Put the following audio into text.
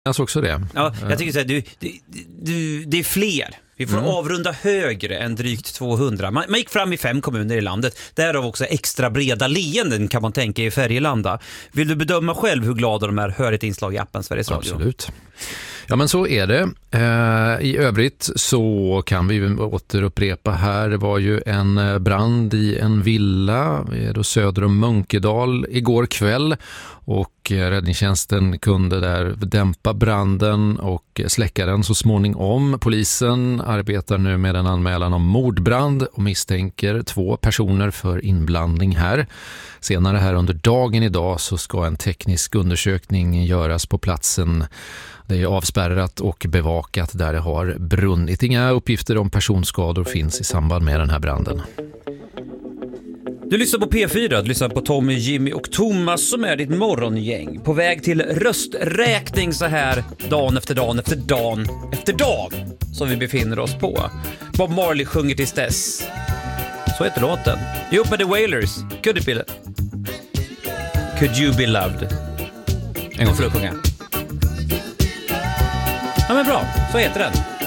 Jag såg också det. Ja, jag tycker så här, det är fler. Vi får avrunda högre än drygt 200. Man gick fram i 5 kommuner i landet. Därav också extra breda leenden kan man tänka i Färgelanda. Vill du bedöma själv hur glada de är? Hör ett inslag i appen Sveriges Radio. Absolut. Ja, men så är det. I övrigt så kan vi återupprepa här. Det var ju en brand i en villa då söder om Munkedal igår kväll. Och räddningstjänsten kunde där dämpa branden och släcka den så småningom. Polisen arbetar nu med en anmälan om mordbrand och misstänker 2 personer för inblandning här. Senare här under dagen idag så ska en teknisk undersökning göras på platsen. Det är avspärrat och bevakat där det har brunnit. Inga uppgifter om personskador finns i samband med den här branden. Du lyssnar på P4, du lyssnar på Tommy, Jimmy och Thomas som är ditt morgongäng. På väg till rösträkning så här dagen efter dagen efter dagen efter dag som vi befinner oss på. Bob Marley sjunger tills dess. Så heter låten. Jag är upp med The Wailers. Could you be loved? En gång för att sjunga. Ja men bra, så heter den.